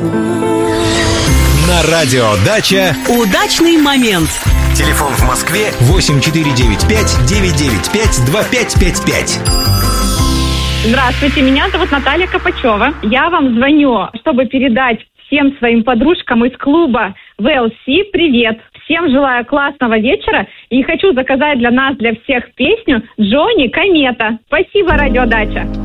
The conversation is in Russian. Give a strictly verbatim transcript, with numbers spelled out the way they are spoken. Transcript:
На радио «Дача» удачный момент. Телефон в Москве восемь четыре девять пять девять девять пять два пять пять пять. Здравствуйте, меня зовут Наталья Копачева. Я вам звоню, чтобы передать всем своим подружкам из клуба ви эл си привет. Всем желаю классного вечера и хочу заказать для нас, для всех песню «Джонни Комета». Спасибо, радио «Дача».